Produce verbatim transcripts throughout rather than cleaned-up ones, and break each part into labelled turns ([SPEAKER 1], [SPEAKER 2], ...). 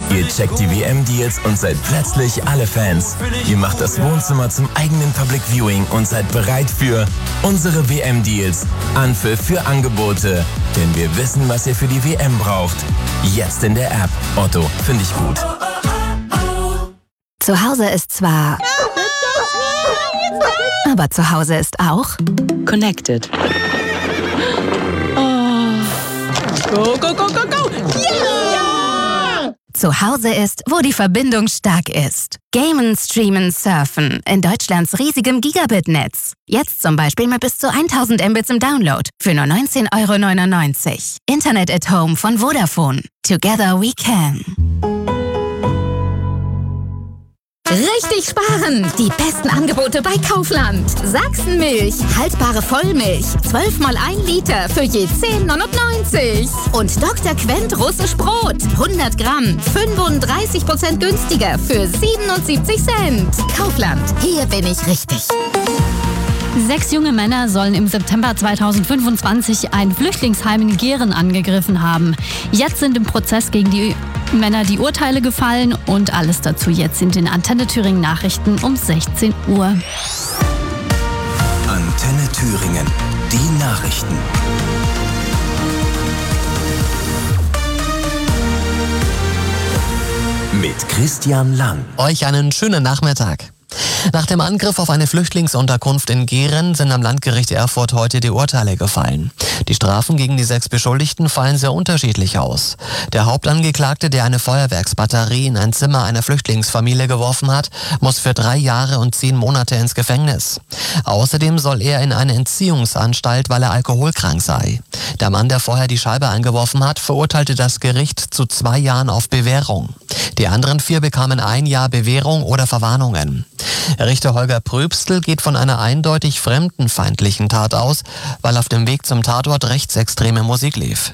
[SPEAKER 1] Ihr checkt die W M-Deals und seid plötzlich alle Fans. Ihr macht das Wohnzimmer zum eigenen Public Viewing und seid bereit für unsere W M-Deals. Anpfiff für Angebote. Denn wir wissen, was ihr für die W M braucht. Jetzt in der App. Otto, finde ich gut.
[SPEAKER 2] Zu Hause ist zwar... Aber zu Hause ist auch...
[SPEAKER 3] Connected.
[SPEAKER 4] Go, go, go, go, go!
[SPEAKER 2] Yeah! Zu Hause ist, wo die Verbindung stark ist. Gamen, streamen, surfen. In Deutschlands riesigem Gigabit-Netz. Jetzt zum Beispiel mit bis zu tausend Mbits im Download. Für nur neunzehn Euro neunundneunzig. Internet at Home von Vodafone. Together we can. Richtig sparen! Die besten Angebote bei Kaufland. Sachsenmilch, haltbare Vollmilch, zwölf mal ein Liter für je zehn neunundneunzig. Und Doktor Quent russisch Brot, hundert Gramm, fünfunddreißig Prozent günstiger für siebenundsiebzig Cent. Kaufland, hier bin ich richtig.
[SPEAKER 5] Sechs junge Männer sollen im September zweitausendfünfundzwanzig ein Flüchtlingsheim in Geren angegriffen haben. Jetzt sind im Prozess gegen die Männer die Urteile gefallen und alles dazu jetzt in den Antenne Thüringen Nachrichten um sechzehn Uhr.
[SPEAKER 1] Antenne Thüringen, die Nachrichten. Mit Christian Lang.
[SPEAKER 6] Euch einen schönen Nachmittag. Nach dem Angriff auf eine Flüchtlingsunterkunft in Geren sind am Landgericht Erfurt heute die Urteile gefallen. Die Strafen gegen die sechs Beschuldigten fallen sehr unterschiedlich aus. Der Hauptangeklagte, der eine Feuerwerksbatterie in ein Zimmer einer Flüchtlingsfamilie geworfen hat, muss für drei Jahre und zehn Monate ins Gefängnis. Außerdem soll er in eine Entziehungsanstalt, weil er alkoholkrank sei. Der Mann, der vorher die Scheibe eingeworfen hat, verurteilte das Gericht zu zwei Jahren auf Bewährung. Die anderen vier bekamen ein Jahr Bewährung oder Verwarnungen. Richter Holger Pröbstl geht von einer eindeutig fremdenfeindlichen Tat aus, weil auf dem Weg zum Tatort rechtsextreme Musik lief.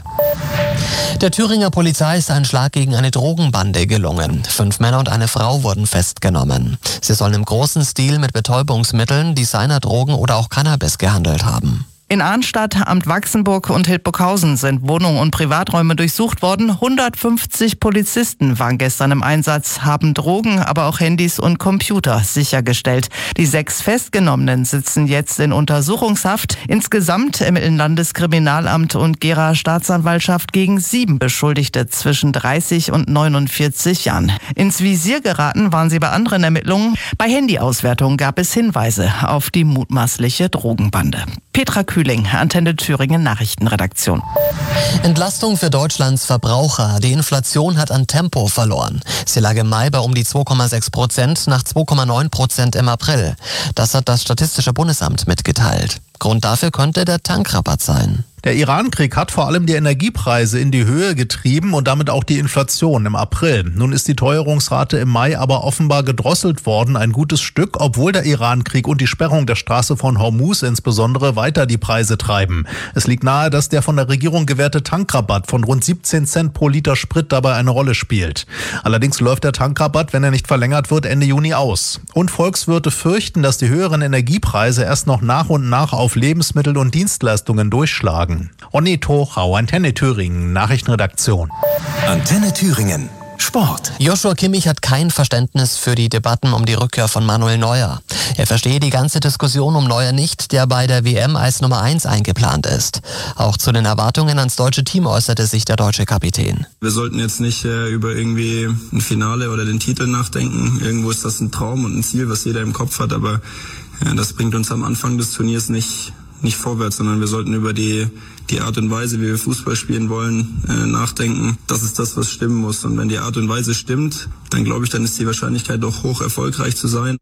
[SPEAKER 6] Der Thüringer Polizei ist ein Schlag gegen eine Drogenbande gelungen. Fünf Männer und eine Frau wurden festgenommen. Sie sollen im großen Stil mit Betäubungsmitteln, Designerdrogen oder auch Cannabis gehandelt haben.
[SPEAKER 7] In Arnstadt, Amt Wachsenburg und Hildburghausen sind Wohnungen und Privaträume durchsucht worden. hundertfünfzig Polizisten waren gestern im Einsatz, haben Drogen, aber auch Handys und Computer sichergestellt. Die sechs Festgenommenen sitzen jetzt in Untersuchungshaft. Insgesamt ermitteln Landeskriminalamt und Gera Staatsanwaltschaft gegen sieben Beschuldigte zwischen dreißig und neunundvierzig Jahren. Ins Visier geraten waren sie bei anderen Ermittlungen. Bei Handyauswertungen gab es Hinweise auf die mutmaßliche Drogenbande. Petra Kühling, Antenne Thüringen Nachrichtenredaktion.
[SPEAKER 6] Entlastung für Deutschlands Verbraucher. Die Inflation hat an Tempo verloren. Sie lag im Mai bei um die zwei Komma sechs Prozent nach zwei Komma neun Prozent im April. Das hat das Statistische Bundesamt mitgeteilt. Grund dafür könnte der Tankrabatt sein.
[SPEAKER 8] Der Iran-Krieg hat vor allem die Energiepreise in die Höhe getrieben und damit auch die Inflation im April. Nun ist die Teuerungsrate im Mai aber offenbar gedrosselt worden, ein gutes Stück, obwohl der Iran-Krieg und die Sperrung der Straße von Hormuz insbesondere weiter die Preise treiben. Es liegt nahe, dass der von der Regierung gewährte Tankrabatt von rund siebzehn Cent pro Liter Sprit dabei eine Rolle spielt. Allerdings läuft der Tankrabatt, wenn er nicht verlängert wird, Ende Juni aus. Und Volkswirte fürchten, dass die höheren Energiepreise erst noch nach und nach auf Lebensmittel und Dienstleistungen durchschlagen. Onni Tochau, Antenne Thüringen, Nachrichtenredaktion.
[SPEAKER 1] Antenne Thüringen, Sport.
[SPEAKER 6] Joshua Kimmich hat kein Verständnis für die Debatten um die Rückkehr von Manuel Neuer. Er verstehe die ganze Diskussion um Neuer nicht, der bei der W M als Nummer eins eingeplant ist. Auch zu den Erwartungen ans deutsche Team äußerte sich der deutsche Kapitän.
[SPEAKER 9] Wir sollten jetzt nicht äh, über irgendwie ein Finale oder den Titel nachdenken. Irgendwo ist das ein Traum und ein Ziel, was jeder im Kopf hat, aber äh, das bringt uns am Anfang des Turniers nicht nicht vorwärts, sondern wir sollten über die die Art und Weise, wie wir Fußball spielen wollen, äh, nachdenken. Das ist das, was stimmen muss. Und wenn die Art und Weise stimmt, dann glaube ich, dann ist die Wahrscheinlichkeit doch hoch, erfolgreich zu sein.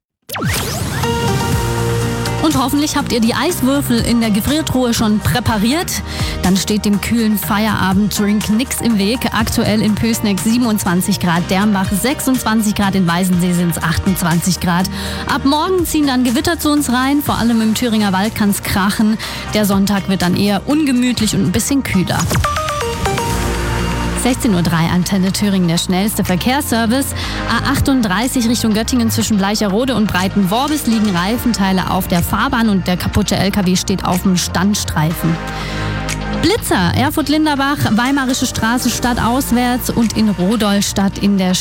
[SPEAKER 5] Und hoffentlich habt ihr die Eiswürfel in der Gefriertruhe schon präpariert. Dann steht dem kühlen Feierabenddrink nix im Weg. Aktuell in Pößneck siebenundzwanzig Grad, Dernbach sechsundzwanzig Grad, in Weißensee sind es achtundzwanzig Grad. Ab morgen ziehen dann Gewitter zu uns rein, vor allem im Thüringer Wald kann es krachen. Der Sonntag wird dann eher ungemütlich und ein bisschen kühler. sechzehn Uhr drei Antenne Thüringen, der schnellste Verkehrsservice. A achtunddreißig Richtung Göttingen zwischen Bleicherode und Breitenworbis liegen Reifenteile auf der Fahrbahn und der kaputte L K W steht auf dem Standstreifen. Blitzer, Erfurt-Linderbach, Weimarische Straße stadtauswärts und in Rodolstadt in der